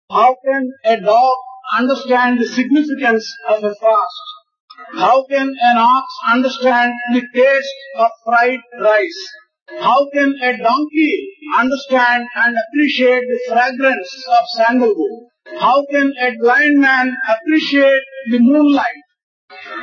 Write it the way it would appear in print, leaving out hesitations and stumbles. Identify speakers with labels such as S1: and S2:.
S1: How can a dog understand the significance of a fast? How can an ox understand the taste of fried rice? How can a donkey understand and appreciate the fragrance of sandalwood? How can a blind man appreciate the moonlight?